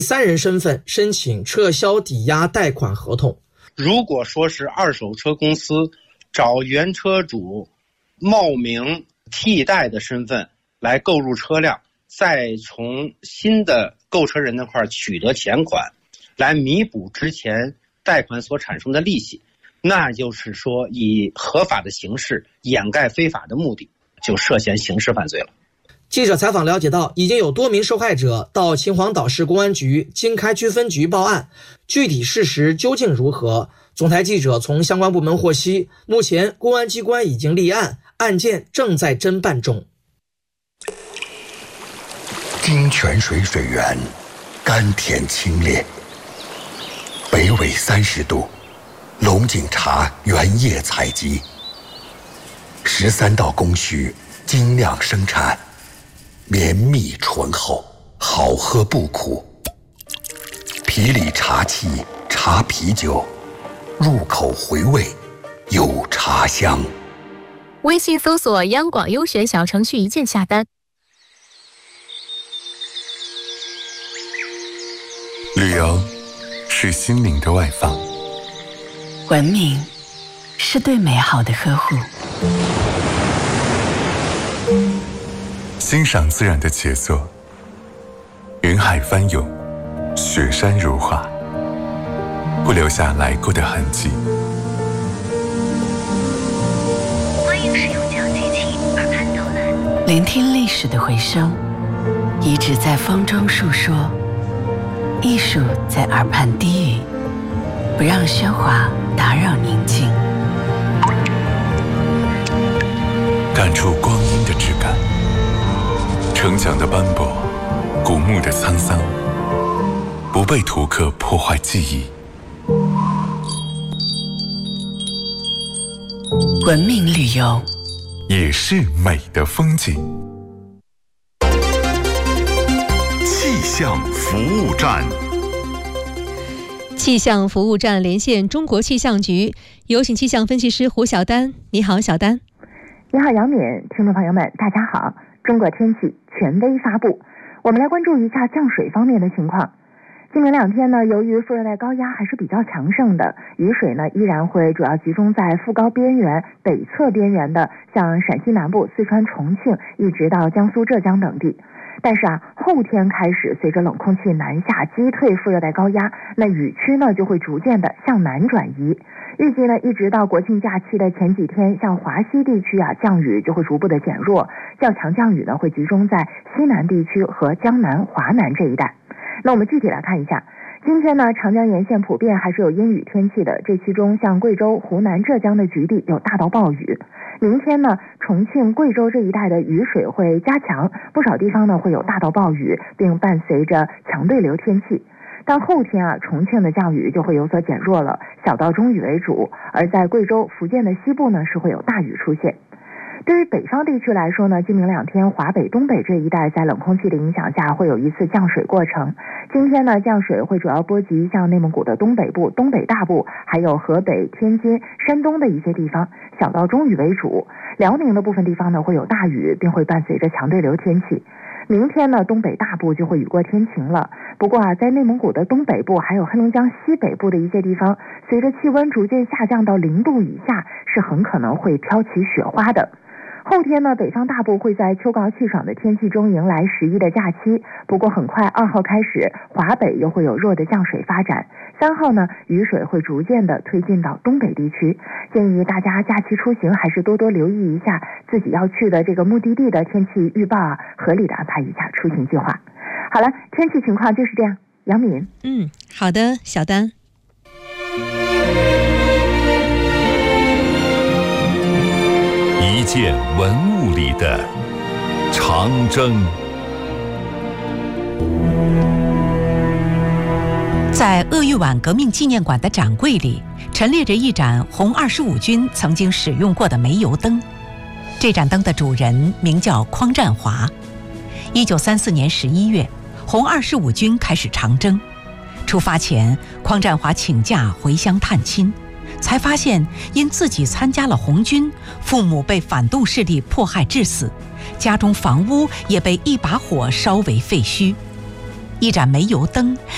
三人身份申请撤销抵押贷款合同。 如果说是二手车公司找原车主冒名替代的身份来购入车辆，再从新的购车人那块取得钱款，来弥补之前贷款所产生的利息，那就是说以合法的形式掩盖非法的目的，就涉嫌刑事犯罪了。 记者采访了解到，已经有多名受害者到秦皇岛市公安局经开区分局报案，具体事实究竟如何？总台记者从相关部门获悉，目前公安机关已经立案，案件正在侦办中。 金泉水水源甘甜清冽，北纬30度，龙井茶原叶采集，13道工序精酿生产，绵密醇厚，好喝不苦。皮里茶气茶啤酒，入口回味，有茶香。 微信搜索央广优选小程序一键下单。 旅游是心灵的外放， 文明是对美好的呵护， 欣赏自然的杰作，云海翻涌，雪山如画，不留下来过的痕迹。 欢迎使用讲机器耳畔导览，聆听历史的回声，遗址在风中述说，艺术在耳畔低语，不让喧哗打扰宁静， 感触光阴的质感，城墙的斑驳，古墓的沧桑，不被图刻破坏记忆。 文明旅游也是美的风景。 气象服务站， 气象服务站连线中国气象局，有请气象分析师胡晓丹。你好，小丹。 你好，杨敏，听众朋友们，大家好。中国天气权威发布，我们来关注一下降水方面的情况。今明两天呢，由于副热带高压还是比较强盛的，雨水呢依然会主要集中在副高边缘、北侧边缘的，像陕西南部、四川、重庆，一直到江苏、浙江等地。但是后天开始，随着冷空气南下击退副热带高压，那雨区呢就会逐渐的向南转移。预计呢，一直到国庆假期的前几天，像华西地区降雨就会逐步的减弱，较强降雨呢会集中在西南地区和江南、华南这一带。那我们具体来看一下，今天呢，长江沿线普遍还是有阴雨天气的，这其中像贵州、湖南、浙江的局地有大到暴雨。明天呢，重庆、贵州这一带的雨水会加强，不少地方呢会有大到暴雨，并伴随着强对流天气。但后天重庆的降雨就会有所减弱了，小到中雨为主，而在贵州、福建的西部呢是会有大雨出现。对于北方地区来说呢，今明两天华北、东北这一带在冷空气的影响下会有一次降水过程。今天呢，降水会主要波及像内蒙古的东北部、东北大部，还有河北、天津、山东的一些地方，小到中雨为主。辽宁的部分地方呢会有大雨，并会伴随着强对流天气。明天呢，东北大部就会雨过天晴了。不过在内蒙古的东北部还有黑龙江西北部的一些地方，随着气温逐渐下降到0度以下，是很可能会飘起雪花的。后天呢，北方大部会在秋高气爽的天气中迎来11的假期。不过很快2号开始，华北又会有弱的降水发展。3号呢，雨水会逐渐的推进到东北地区。建议大家假期出行还是多多留意一下自己要去的这个目的地的天气预报合理的安排一下出行计划。好了，天气情况就是这样。杨敏。 好的，小丹。 一件文物里的长征。 在鄂豫皖革命纪念馆的展柜里，陈列着一盏红25军曾经使用过的煤油灯。这盏灯的主人名叫匡占华。1934年11月，红25军开始长征。出发前，匡占华请假回乡探亲，才发现因自己参加了红军，父母被反动势力迫害致死，家中房屋也被一把火烧为废墟。一盏煤油灯